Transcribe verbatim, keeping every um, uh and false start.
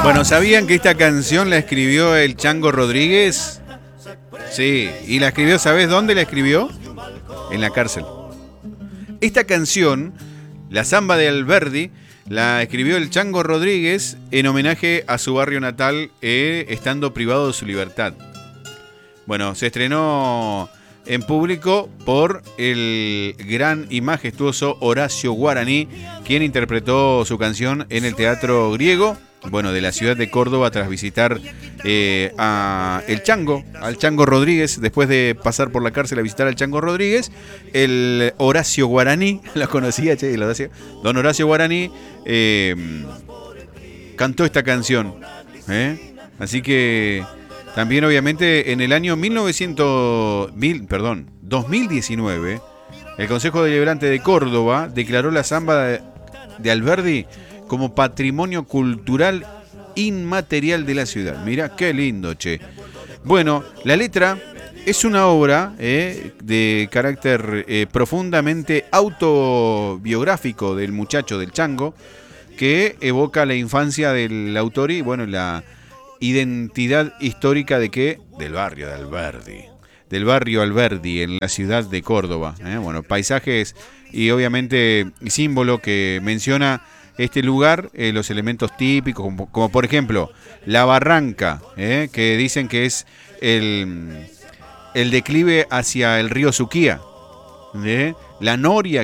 Bueno, ¿sabían que esta canción la escribió el Chango Rodríguez? Sí, y la escribió, ¿sabés dónde la escribió? En la cárcel. Esta canción, La Zamba de Alberdi, la escribió el Chango Rodríguez en homenaje a su barrio natal, eh, estando privado de su libertad. Bueno, se estrenó en público por el gran y majestuoso Horacio Guaraní, quien interpretó su canción en el Teatro Griego, bueno, de la ciudad de Córdoba, tras visitar eh, a el Chango, al Chango Rodríguez, después de pasar por la cárcel a visitar al Chango Rodríguez. El Horacio Guaraní, lo conocía, che, el Horacio, don Horacio Guaraní, eh, cantó esta canción, ¿eh? Así que también, obviamente, en el año mil novecientos, mil, perdón, dos mil diecinueve, el Consejo Deliberante de Córdoba declaró la Zamba de, de Alberdi como patrimonio cultural inmaterial de la ciudad. Mirá qué lindo, che. Bueno, la letra es una obra eh, de carácter eh, profundamente autobiográfico del muchacho, del Chango, que evoca la infancia del autor y, bueno, la identidad histórica de qué? Del barrio de Alberdi. Del barrio Alberdi en la ciudad de Córdoba. ¿eh? Bueno, paisajes y obviamente símbolo que menciona este lugar, eh, los elementos típicos, como, como por ejemplo la barranca, ¿eh? que dicen que es el, el declive hacia el río Suquía. ¿eh? La noria